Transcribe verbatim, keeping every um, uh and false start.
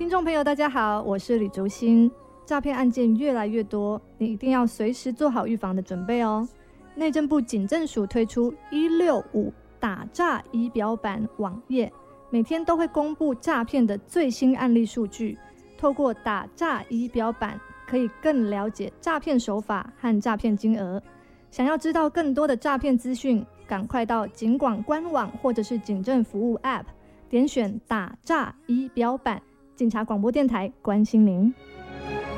听众朋友大家好，我是李竹欣。诈骗案件越来越多，你一定要随时做好预防的准备哦。内政部警政署推出一六五打诈仪表板网页，每天都会公布诈骗的最新案例数据，透过打诈仪表板可以更了解诈骗手法和诈骗金额。想要知道更多的诈骗资讯，赶快到警广官网或者是警政服务 App 点选打诈仪表板。警察广播电台关心您。